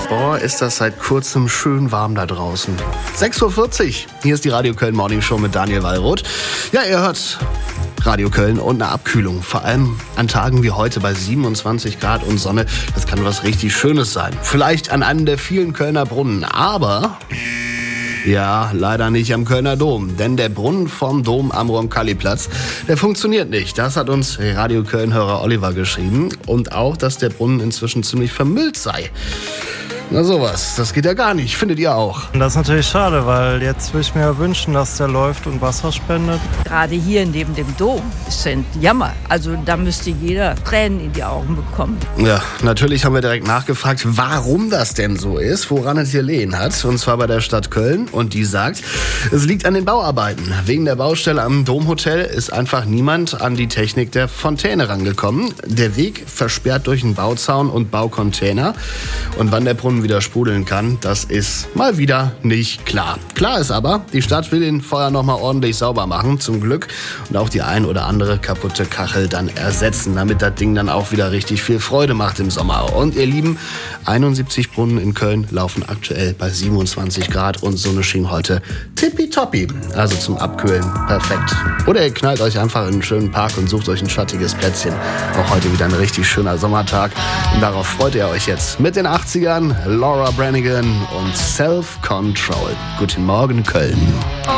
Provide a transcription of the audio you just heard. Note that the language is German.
Boah, ist das seit kurzem schön warm da draußen. 6:40 Uhr, hier ist die Radio Köln Morning Show mit Daniel Wallroth. Ja, ihr hört Radio Köln und eine Abkühlung. Vor allem an Tagen wie heute bei 27 Grad und Sonne. Das kann was richtig Schönes sein. Vielleicht an einem der vielen Kölner Brunnen. Aber ja, leider nicht am Kölner Dom. Denn der Brunnen vom Dom am Roncalli-Platz, der funktioniert nicht. Das hat uns Radio Köln-Hörer Oliver geschrieben. Und auch, dass der Brunnen inzwischen ziemlich vermüllt sei. Na sowas, das geht ja gar nicht, findet ihr auch? Das ist natürlich schade, weil jetzt würde ich mir wünschen, dass der läuft und Wasser spendet. Gerade hier neben dem Dom ist ein Jammer. Also da müsste jeder Tränen in die Augen bekommen. Ja, natürlich haben wir direkt nachgefragt, warum das denn so ist, woran es hier liegen hat. Und zwar bei der Stadt Köln. Und die sagt, es liegt an den Bauarbeiten. Wegen der Baustelle am Domhotel ist einfach niemand an die Technik der Fontäne rangekommen. Der Weg versperrt durch einen Bauzaun und Baucontainer. Und wann der Brunnen wieder sprudeln kann, das ist mal wieder nicht klar. Klar ist aber, die Stadt will den vorher nochmal ordentlich sauber machen, zum Glück. Und auch die ein oder andere kaputte Kachel dann ersetzen, damit das Ding dann auch wieder richtig viel Freude macht im Sommer. Und ihr Lieben, 71 Brunnen in Köln laufen aktuell bei 27 Grad und Sonne schien heute tippitoppi. Also zum Abkühlen perfekt. Oder ihr knallt euch einfach in einen schönen Park und sucht euch ein schattiges Plätzchen. Auch heute wieder ein richtig schöner Sommertag. Und darauf freut ihr euch jetzt mit den 80ern. Laura Branigan und Self-Control. Guten Morgen, Köln.